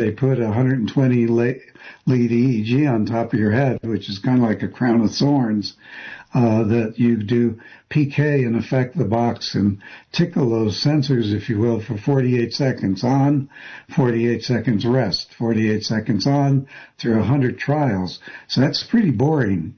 they put a 120 lead EEG on top of your head, which is kind of like a crown of thorns, that you do PK and affect the box and tickle those sensors, if you will, for 48 seconds on, 48 seconds rest, 48 seconds on through 100 trials. So that's pretty boring.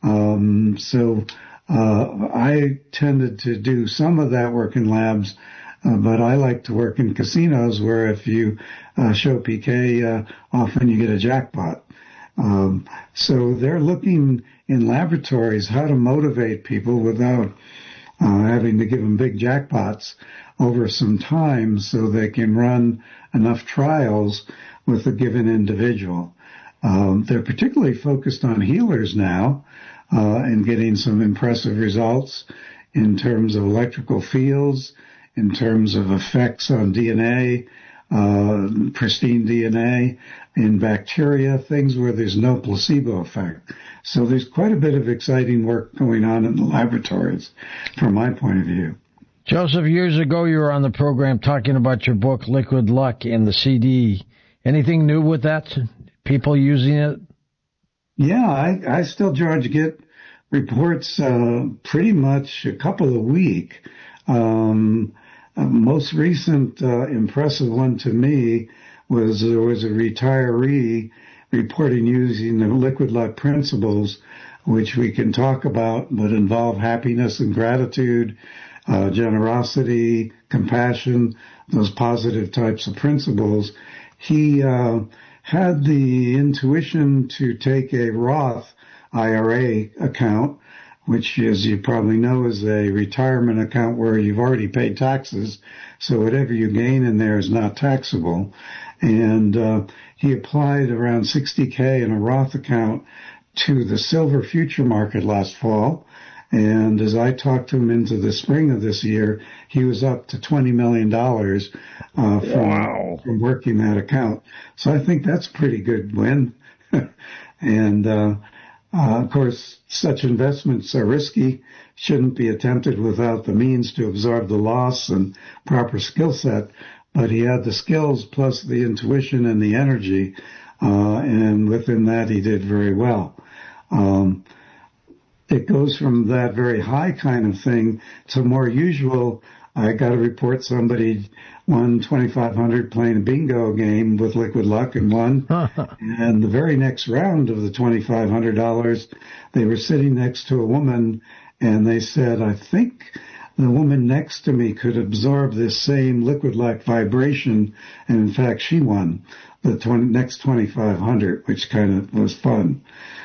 I tended to do some of that work in labs, but I like to work in casinos where if you show PK, often you get a jackpot. So they're looking in laboratories how to motivate people without having to give them big jackpots over some time so they can run enough trials with a given individual. They're particularly focused on healers now and getting some impressive results in terms of electrical fields, in terms of effects on DNA, pristine DNA, in bacteria, things where there's no placebo effect. So there's quite a bit of exciting work going on in the laboratories from my point of view. Joseph, years ago you were on the program talking about your book, Liquid Luck, and the CD. Anything new with that? People using it? Yeah, I still, George, get reports pretty much a couple a week. Most recent impressive one to me was there was a retiree reporting using the Liquid Luck principles, which we can talk about, but involve happiness and gratitude, generosity, compassion, those positive types of principles. He had the intuition to take a Roth IRA account, which, as you probably know, is a retirement account where you've already paid taxes, so whatever you gain in there is not taxable. And he applied around $60K in a Roth account to the silver future market last fall. And as I talked to him into the spring of this year, he was up to $20 million from working that account. So I think that's a pretty good win. And of course, such investments are risky, shouldn't be attempted without the means to absorb the loss and proper skill set. But he had the skills plus the intuition and the energy, and within that he did very well. It goes from that very high kind of thing to more usual. I got to report somebody won $2,500 playing a bingo game with Liquid Luck and won. And the very next round of the $2,500, they were sitting next to a woman, and they said, I think the woman next to me could absorb this same Liquid Luck vibration, and in fact, she won the next $2,500, which kind of was fun.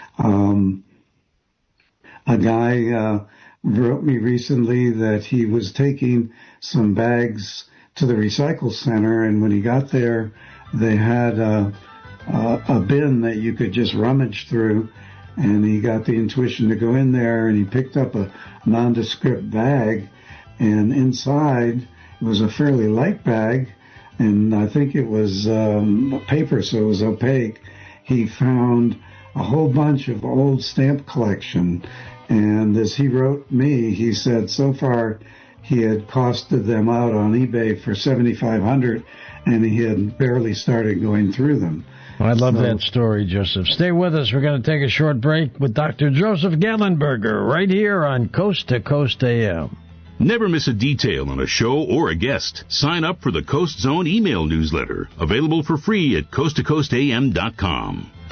A guy wrote me recently that he was taking some bags to the recycle center, and when he got there, they had a bin that you could just rummage through, and he got the intuition to go in there, and he picked up a nondescript bag, and inside it was a fairly light bag, and I think it was paper, so it was opaque. He found a whole bunch of old stamp collection, and as he wrote me, he said so far he had costed them out on eBay for $7,500, and he had barely started going through them. I love that story, Joseph. Stay with us. We're going to take a short break with Dr. Joseph Gallenberger right here on Coast to Coast AM. Never miss a detail on a show or a guest. Sign up for the Coast Zone email newsletter, available for free at coasttocoastam.com.